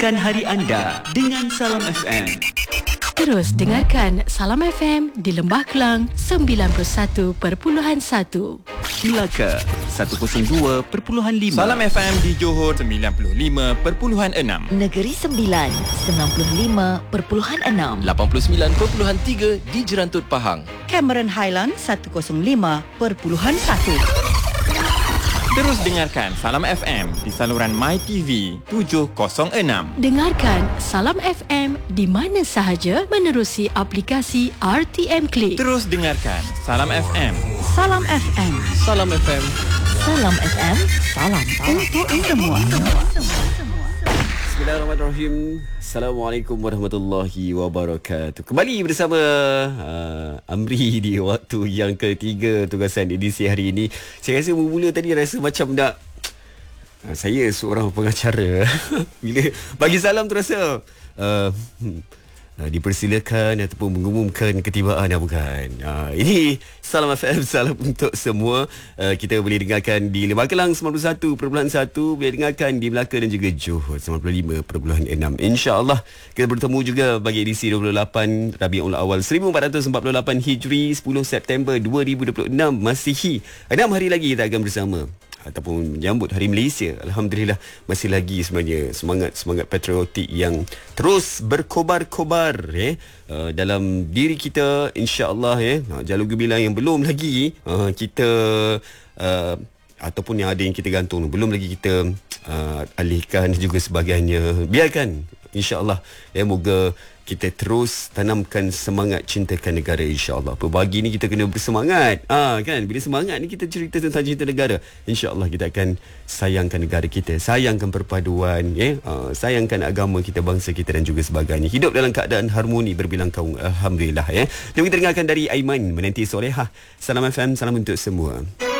Mulakan hari anda dengan Salam FM. Terus dengarkan Salam FM di Lembah Kelang 91.1, Melaka 102.5, Salam FM di Johor 95.6, Negeri Sembilan 95.6, 89.3 di Jerantut Pahang, Cameron Highland 105.1. Terus dengarkan Salam FM di saluran MyTV 706. Dengarkan Salam FM di mana sahaja menerusi aplikasi RTM Click. Terus dengarkan Salam FM. Salam FM. Salam FM. Salam FM. Salam Untuk semua. Bismillahirrahmanirrahim. Assalamualaikum warahmatullahi wabarakatuh. Kembali bersama Amri di waktu yang ketiga tugasan edisi hari ini. Saya rasa mula tadi rasa macam nak saya seorang pengacara. Bila bagi salam tu rasa dipersilakan ataupun mengumumkan ketibaan, bukan. Ini Salam FM, salam untuk semua. Kita boleh dengarkan di Lembah Kelang 91.1, boleh dengarkan di Melaka dan juga Johor 95.6. InsyaAllah kita bertemu juga bagi edisi 28 Rabiul Awal 1448 Hijri, 10 September 2026 Masihi. 6 hari lagi kita akan bersama ataupun menyambut Hari Malaysia. Alhamdulillah masih lagi sebenarnya semangat patriotik yang terus berkobar-kobar dalam diri kita, insya-Allah jalur gemilang yang belum lagi kita ataupun yang ada yang kita gantung belum lagi kita alihkan juga sebagainya. Biarkan, insya-Allah moga kita terus tanamkan semangat cintakan negara, insya-Allah. Pagi ni kita kena bersemangat. Kan, bila semangat ni kita cerita tentang cinta negara. Insya-Allah kita akan sayangkan negara kita, sayangkan perpaduan, sayangkan agama kita, bangsa kita dan juga sebagainya. Hidup dalam keadaan harmoni berbilang kaum. Alhamdulillah. Jom kita dengarkan dari Aiman menanti solehah. Salam FM, salam untuk semua.